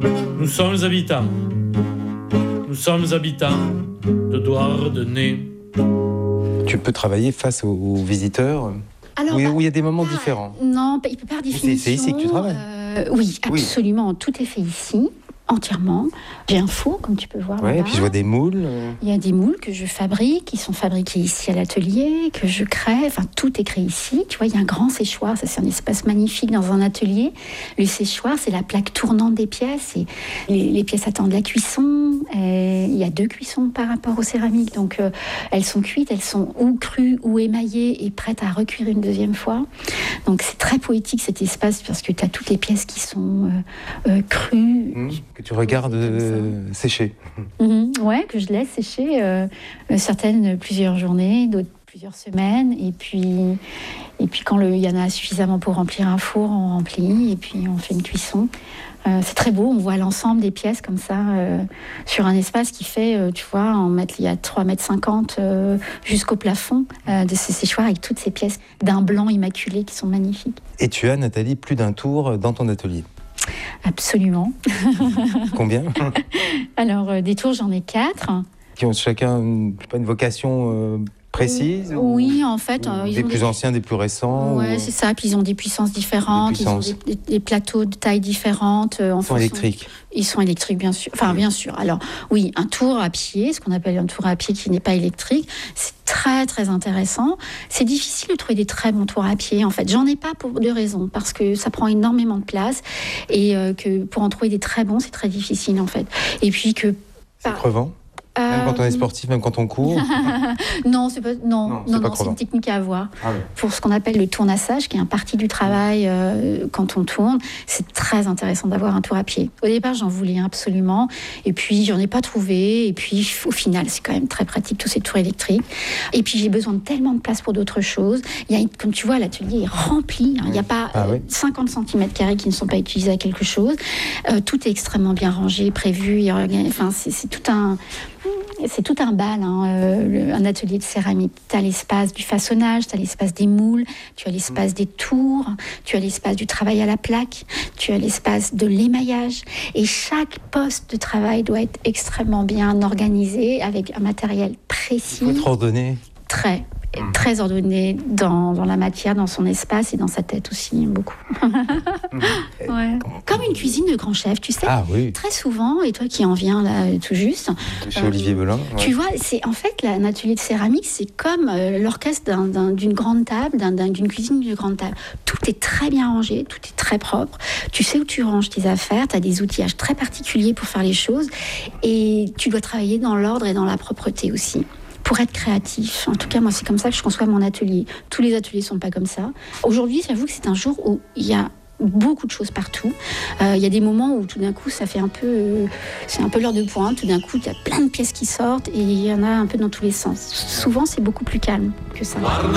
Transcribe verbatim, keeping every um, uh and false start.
Nous sommes habitants, nous sommes habitants de Douarnenez. Tu peux travailler face aux, aux visiteurs. Alors, où, bah, où il y a des moments ah, différents. Non, il peut par définition. C'est, c'est ici que tu travailles. euh, Oui, absolument. Oui. Tout est fait ici. Entièrement. J'ai un four, comme tu peux voir. Ouais, et puis je vois des moules. Il y a des moules que je fabrique, qui sont fabriqués ici à l'atelier, que je crée. Enfin, tout est créé ici. Tu vois, il y a un grand séchoir. Ça, c'est un espace magnifique dans un atelier. Le séchoir, c'est la plaque tournante des pièces. Et les, les pièces attendent la cuisson. Et il y a deux cuissons par rapport aux céramiques. Donc, euh, elles sont cuites, elles sont ou crues ou émaillées et prêtes à recuire une deuxième fois. Donc, c'est très poétique cet espace parce que tu as toutes les pièces qui sont euh, euh, crues. Mmh. Que tu regardes euh, sécher. Mmh, ouais, que je laisse sécher, euh, certaines plusieurs journées, d'autres plusieurs semaines. Et puis, et puis quand il y en a suffisamment pour remplir un four, on remplit et puis on fait une cuisson. Euh, c'est très beau, on voit l'ensemble des pièces comme ça euh, sur un espace qui fait, euh, tu vois, en mètre, il y a trois mètres cinquante euh, jusqu'au plafond euh, de ces séchoirs avec toutes ces pièces d'un blanc immaculé qui sont magnifiques. Et tu as, Nathalie, plus d'un tour dans ton atelier. Absolument. Combien? Alors, euh, des tours, j'en ai quatre. Qui ont chacun une, pas une vocation euh, précise? Oui, ou, en fait. Euh, ils des ont plus des... anciens, des plus récents? Oui, ou... c'est ça. Puis ils ont des puissances différentes. Des puissances. Ils ont des, des, des plateaux de taille différentes. Euh, en ils sont électriques? Ils sont électriques, bien sûr. Enfin, bien sûr. Alors, oui, un tour à pied, ce qu'on appelle un tour à pied qui n'est pas électrique, c'est très, très intéressant. C'est difficile de trouver des très bons tours à pied, en fait. J'en ai pas pour deux raisons. Parce que ça prend énormément de place et euh, que pour en trouver des très bons, c'est très difficile, en fait. Et puis que... C'est bah, crevant? Euh... Même quand on est sportif, même quand on court? Non, c'est pas, non, non, c'est, non, pas non c'est une technique à avoir. Ah oui. Pour ce qu'on appelle le tournassage, qui est un parti du travail euh, quand on tourne, c'est très intéressant d'avoir un tour à pied. Au départ, j'en voulais un absolument, et puis j'en ai pas trouvé, et puis au final, c'est quand même très pratique, tous ces tours électriques. Et puis j'ai besoin de tellement de place pour d'autres choses. Il y a, comme tu vois, l'atelier est rempli, hein. Il n'y a pas ah oui. cinquante centimètres carrés qui ne sont pas utilisés à quelque chose. Euh, tout est extrêmement bien rangé, prévu, et, enfin, c'est, c'est tout un... C'est tout un bal, hein, euh, un atelier de céramique. Tu as l'espace du façonnage, tu as l'espace des moules, tu as l'espace des tours, tu as l'espace du travail à la plaque, tu as l'espace de l'émaillage. Et chaque poste de travail doit être extrêmement bien organisé, avec un matériel précis. Il faut être ordonné. Très, très ordonné dans, dans la matière, dans son espace et dans sa tête aussi, beaucoup. Ouais. Comme une cuisine de grand chef, tu sais. Ah oui. Très souvent, et toi qui en viens là tout juste. Chez euh, Olivier Belin. Ouais. Tu vois, c'est, en fait, un atelier de céramique, c'est comme euh, l'orchestre d'un, d'un, d'une grande table, d'un, d'un, d'une cuisine d'une grande table. Tout est très bien rangé, tout est très propre. Tu sais où tu ranges tes affaires, tu as des outillages très particuliers pour faire les choses. Et tu dois travailler dans l'ordre et dans la propreté aussi. Pour être créatif. En tout cas, moi, c'est comme ça que je conçois mon atelier. Tous les ateliers ne sont pas comme ça. Aujourd'hui, j'avoue que c'est un jour où il y a beaucoup de choses partout. Euh, il y a des moments où tout d'un coup, ça fait un peu... Euh, c'est un peu l'heure de pointe. Tout d'un coup, il y a plein de pièces qui sortent et il y en a un peu dans tous les sens. Souvent, c'est beaucoup plus calme que ça.